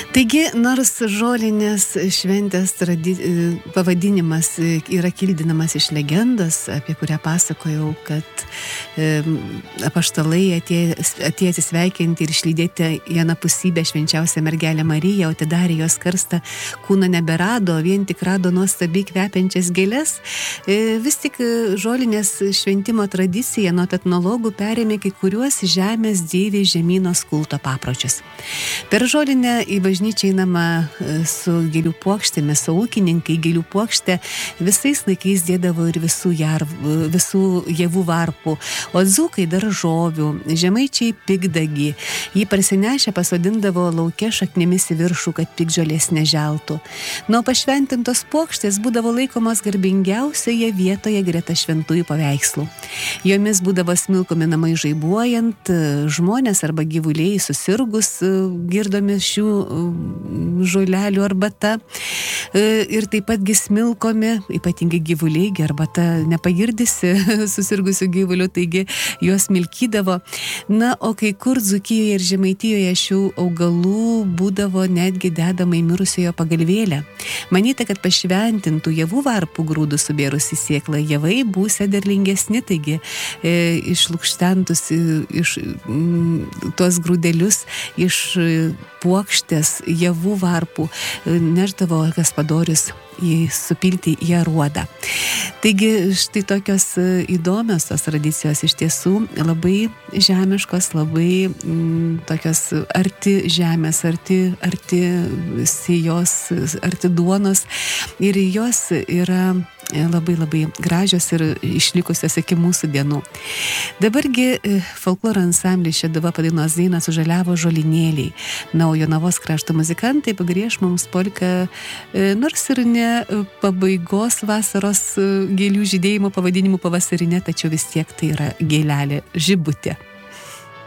Taigi, nors žolinės šventės pavadinimas yra kildinamas iš legendos, apie kurią pasakojau, kad apaštalai atėjo atsisveikinti ir išlydėti į anapusybę švenčiausią mergelę Mariją, o atidarė jos karstą kūną neberado, vien tik rado nuostabiai kvepiančias gėles, vis tik žolinės šventimo tradicija nuo etnologų perėmė kai kuriuos žemės deivės žemynos kulto papročius. Per žolinę į bažnyčią einama su gėlių puokštėmis, o ūkininkai gėlių puokštę visais laikais dėdavo ir visų javų varpų, o dzūkai daržovių, žemaičiai pikdagį. Jį parsinešę pasodindavo lauke šaknimis į viršų, kad pikžolės neželtų. Nuo pašventintos puokštės būdavo laikomos garbingiausioje vietoje greta šventųjų paveikslų. Jomis būdavo smilkomi namai žaibuojant, žmonės arba gyvuliai susirgus girdomi šių žolelių arbata ir taip patgi smilkomi, ypatingai gyvuliai, arbata nepagirdysi susirgusių gyvulių, taigi juos milkydavo. Na, o kai kur Dzūkijoje ir Žemaitijoje šių augalų būdavo netgi dedama į mirusiojo pagalvėlę. Manyta, kad pašventintų javų varpų grūdų subėrus į sėklą javai būsė derlingesni, taigi išlukštentus iš tuos grūdelius iš puokštės javų varpų neždavo Gaspadorius supilti į aruodą. Taigi štai tokios įdomios tos tradicijos, iš tiesų labai žemiškos, labai tokios arti žemės, arti sijos, arti duonos, ir jos yra labai labai gražios ir išlikusios iki mūsų dienų. Dabargi folkloro ansamblis Šeduva padainos dainą Sužaliavo žolinėliai. Na, o Jonavos krašto muzikantai pagrieš mums polką, nors ir ne pabaigos vasaros gėlių žydėjimo pavadinimu pavasarinė, tačiau vis tiek tai yra gėlelė Žibutė.